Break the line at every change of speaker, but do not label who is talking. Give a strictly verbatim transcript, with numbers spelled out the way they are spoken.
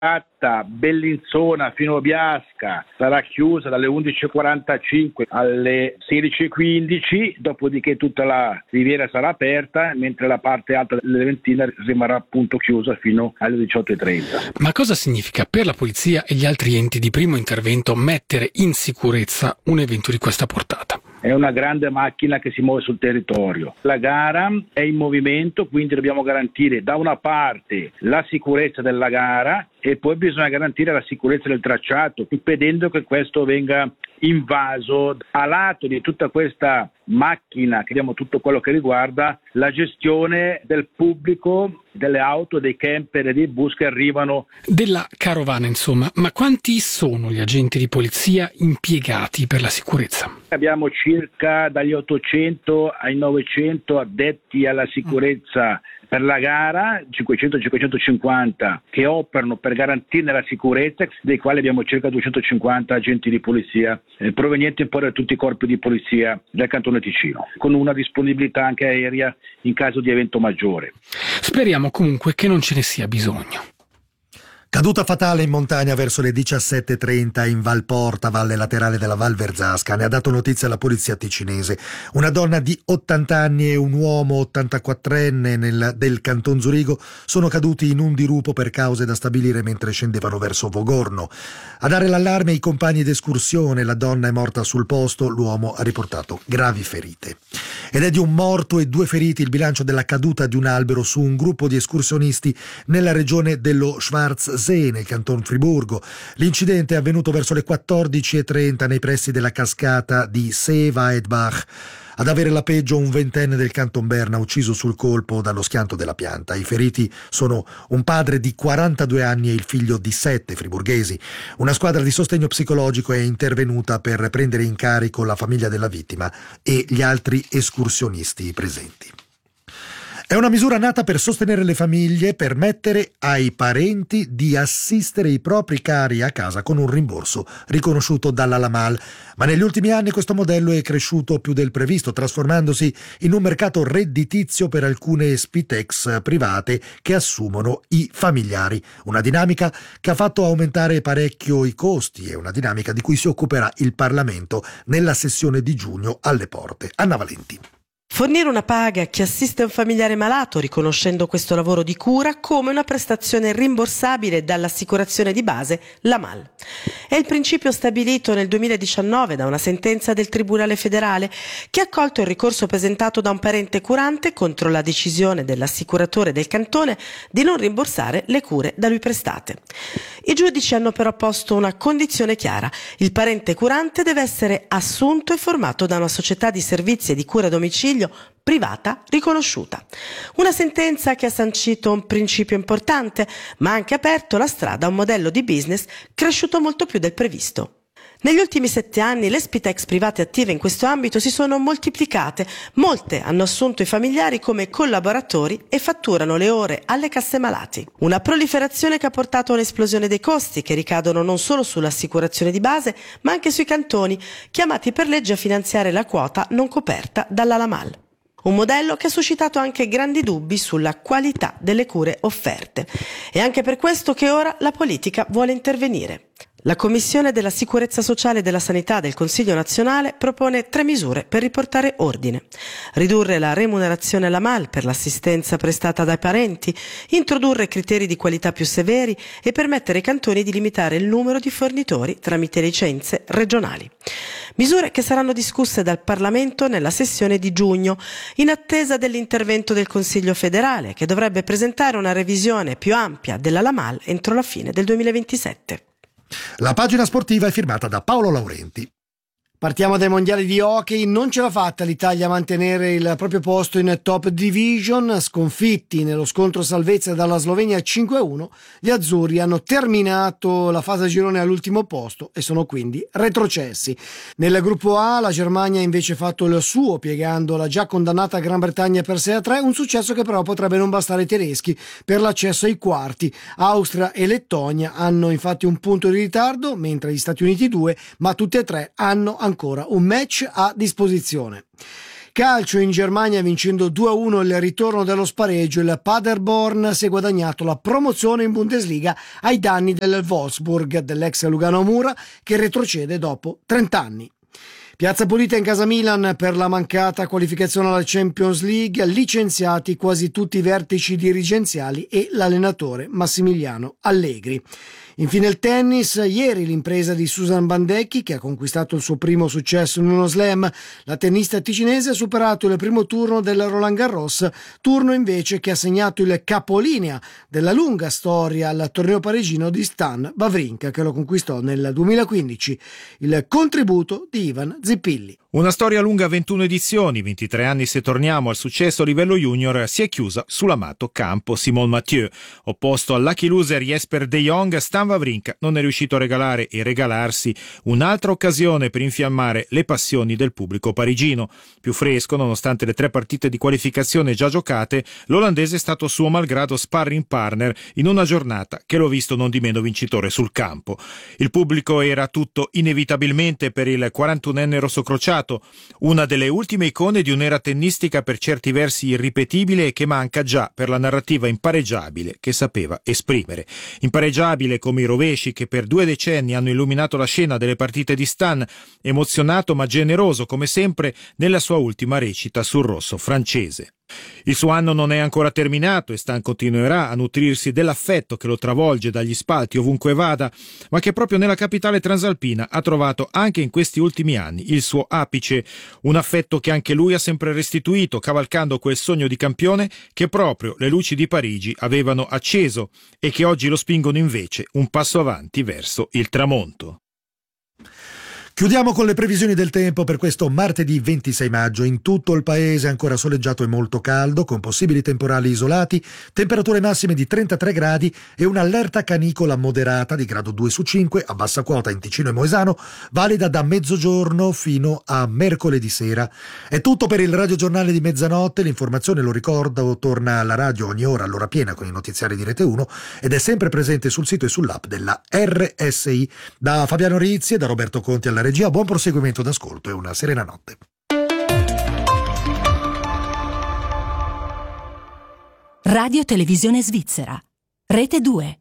tratta Bellinzona fino a Biasca sarà chiusa dalle undici e quarantacinque alle sedici e quindici, dopodiché tutta la riviera sarà aperta, mentre la parte alta dell'Eventina rimarrà appunto chiusa fino alle diciotto e trenta.
Ma cosa significa per la polizia e gli altri enti di primo intervento mettere in sicurezza un evento di questa portata?
È una grande macchina che si muove sul territorio. La gara è in movimento, quindi dobbiamo garantire da una parte la sicurezza della gara e poi bisogna garantire la sicurezza del tracciato, impedendo che questo venga invaso. A lato di tutta questa macchina, che diamo tutto quello che riguarda la gestione del pubblico, delle auto, dei camper e dei bus che arrivano.
Della carovana, insomma. Ma quanti sono gli agenti di polizia impiegati per la sicurezza?
Abbiamo circa dagli ottocento ai novecento addetti alla sicurezza per la gara, cinquecento cinquecentocinquanta che operano per garantirne la sicurezza, dei quali abbiamo circa duecentocinquanta agenti di polizia eh, provenienti poi da tutti i corpi di polizia del Cantone Ticino, con una disponibilità anche aerea in caso di evento maggiore.
Speriamo comunque che non ce ne sia bisogno.
Caduta fatale in montagna verso le diciassette e trenta in Valporta, valle laterale della Val Verzasca. Ne ha dato notizia la polizia ticinese. Una donna di ottanta anni e un uomo ottantaquattrenne nel, del Canton Zurigo sono caduti in un dirupo per cause da stabilire mentre scendevano verso Vogorno. A dare l'allarme i compagni d'escursione. La donna è morta sul posto, l'uomo ha riportato gravi ferite. Ed è di un morto e due feriti il bilancio della caduta di un albero su un gruppo di escursionisti nella regione dello Schwarzsee, nel Canton Friburgo. L'incidente è avvenuto verso le quattordici e trenta nei pressi della cascata di Seeweidbach. Ad avere la peggio un ventenne del Canton Berna ucciso sul colpo dallo schianto della pianta. I feriti sono un padre di quarantadue anni e il figlio di sette friburghesi. Una squadra di sostegno psicologico è intervenuta per prendere in carico la famiglia della vittima e gli altri escursionisti presenti. È una misura nata per sostenere le famiglie, permettere ai parenti di assistere i propri cari a casa con un rimborso riconosciuto dalla LAMAL. Ma negli ultimi anni questo modello è cresciuto più del previsto, trasformandosi in un mercato redditizio per alcune Spitex private che assumono i familiari. Una dinamica che ha fatto aumentare parecchio i costi e una dinamica di cui si occuperà il Parlamento nella sessione di giugno alle porte. Anna Valenti.
Fornire una paga a chi assiste un familiare malato, riconoscendo questo lavoro di cura come una prestazione rimborsabile dall'assicurazione di base LAMAL. È il principio stabilito nel duemiladiciannove da una sentenza del Tribunale federale che ha accolto il ricorso presentato da un parente curante contro la decisione dell'assicuratore del cantone di non rimborsare le cure da lui prestate. I giudici hanno però posto una condizione chiara: il parente curante deve essere assunto e formato da una società di servizi e di cura a domicilio privata riconosciuta. Una sentenza che ha sancito un principio importante, ma ha anche aperto la strada a un modello di business cresciuto molto più del previsto. Negli ultimi sette anni le Spitex private attive in questo ambito si sono moltiplicate. Molte hanno assunto i familiari come collaboratori e fatturano le ore alle casse malati. Una proliferazione che ha portato a un'esplosione dei costi che ricadono non solo sull'assicurazione di base, ma anche sui cantoni, chiamati per legge a finanziare la quota non coperta dalla LAMAL. Un modello che ha suscitato anche grandi dubbi sulla qualità delle cure offerte. È anche per questo che ora la politica vuole intervenire. La Commissione della Sicurezza Sociale e della Sanità del Consiglio nazionale propone tre misure per riportare ordine: ridurre la remunerazione LAMAL per l'assistenza prestata dai parenti, introdurre criteri di qualità più severi e permettere ai cantoni di limitare il numero di fornitori tramite licenze regionali. Misure che saranno discusse dal Parlamento nella sessione di giugno, in attesa dell'intervento del Consiglio federale, che dovrebbe presentare una revisione più ampia della LAMAL entro la fine del duemilaventisette.
La pagina sportiva è firmata da Paolo Laurenti.
Partiamo dai mondiali di hockey. Non ce l'ha fatta l'Italia a mantenere il proprio posto in top division. Sconfitti nello scontro salvezza dalla Slovenia cinque a uno, gli azzurri hanno terminato la fase a girone all'ultimo posto e sono quindi retrocessi. Nel gruppo A la Germania ha invece fatto il suo, piegando la già condannata Gran Bretagna per sei a tre, un successo che però potrebbe non bastare ai tedeschi per l'accesso ai quarti. Austria e Lettonia hanno infatti un punto di ritardo, mentre gli Stati Uniti due, ma tutte e tre hanno ancora un match a disposizione. Calcio in Germania, vincendo due a uno il ritorno dello spareggio, il Paderborn si è guadagnato la promozione in Bundesliga ai danni del Wolfsburg, dell'ex Lugano Mura, che retrocede dopo trenta anni. Piazza pulita in casa Milan per la mancata qualificazione alla Champions League, licenziati quasi tutti i vertici dirigenziali e l'allenatore Massimiliano Allegri. Infine il tennis, ieri l'impresa di Susan Bandecchi, che ha conquistato il suo primo successo in uno slam. La tennista ticinese ha superato il primo turno del Roland Garros, turno invece che ha segnato il capolinea della lunga storia al torneo parigino di Stan Wawrinka, che lo conquistò nel duemilaquindici. Il contributo di Ivan Zippilli.
Una storia lunga ventuno edizioni, ventitré anni se torniamo al successo a livello junior, si è chiusa sull'amato campo Simon Mathieu. Opposto al lucky loser Jesper de Jong, Stan Wawrinka non è riuscito a regalare e regalarsi un'altra occasione per infiammare le passioni del pubblico parigino. Più fresco, nonostante le tre partite di qualificazione già giocate, l'olandese è stato suo malgrado sparring partner in una giornata che l'ho visto non di meno vincitore sul campo. Il pubblico era tutto inevitabilmente per il quarantunenne rossocrociato, una delle ultime icone di un'era tennistica per certi versi irripetibile e che manca già per la narrativa impareggiabile che sapeva esprimere. Impareggiabile come i rovesci che per due decenni hanno illuminato la scena delle partite di Stan, emozionato ma generoso come sempre nella sua ultima recita sul rosso francese. Il suo anno non è ancora terminato e Stan continuerà a nutrirsi dell'affetto che lo travolge dagli spalti ovunque vada, ma che proprio nella capitale transalpina ha trovato anche in questi ultimi anni il suo apice, un affetto che anche lui ha sempre restituito, cavalcando quel sogno di campione che proprio le luci di Parigi avevano acceso e che oggi lo spingono invece un passo avanti verso il tramonto.
Chiudiamo con le previsioni del tempo per questo martedì ventisei maggio. In tutto il paese ancora soleggiato e molto caldo, con possibili temporali isolati, temperature massime di trentatré gradi e un'allerta canicola moderata di grado due su cinque a bassa quota in Ticino e Moesano, valida da mezzogiorno fino a mercoledì sera. È tutto per il radiogiornale di mezzanotte. L'informazione, lo ricordo, torna alla radio ogni ora all'ora piena con i notiziari di Rete uno ed è sempre presente sul sito e sull'app della R S I. Da Fabiano Rizzi e da Roberto Conti alla regia, buon proseguimento d'ascolto e una serena notte.
Radio Televisione Svizzera, Rete due.